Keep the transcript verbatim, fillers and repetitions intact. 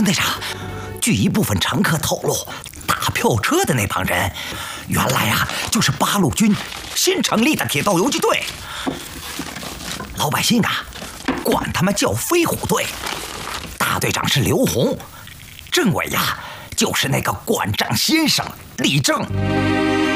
队长，据一部分乘客透露，打票车的那帮人，原来啊就是八路军新成立的铁道游击队。老百姓啊，管他们叫飞虎队。大队长是刘洪，政委呀就是那个管账先生李正。